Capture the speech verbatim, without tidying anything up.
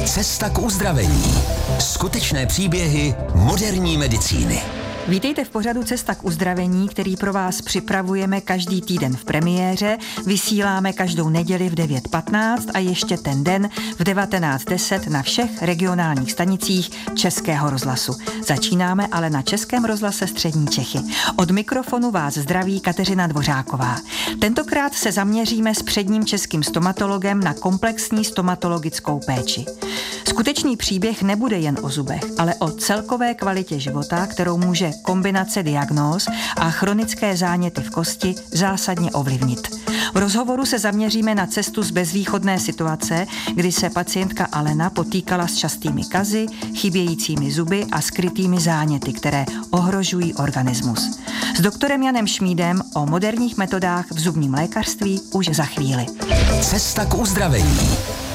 Cesta k uzdravení. Skutečné příběhy moderní medicíny. Vítejte v pořadu Cesta k uzdravení, který pro vás připravujeme každý týden v premiéře, vysíláme každou neděli v devět patnáct a ještě ten den v devatenáct deset na všech regionálních stanicích Českého rozhlasu. Začínáme ale na Českém rozhlase Střední Čechy. Od mikrofonu vás zdraví Kateřina Dvořáková. Tentokrát se zaměříme s předním českým stomatologem na komplexní stomatologickou péči. Skutečný příběh nebude jen o zubech, ale o celkové kvalitě života, kterou může kombinace diagnóz a chronické záněty v kosti zásadně ovlivnit. V rozhovoru se zaměříme na cestu z bezvýchodné situace, kdy se pacientka Alena potýkala s častými kazy, chybějícími zuby a skrytými záněty, které ohrožují organismus. S doktorem Janem Šmídem o moderních metodách v zubním lékařství už za chvíli. Cesta k uzdravení.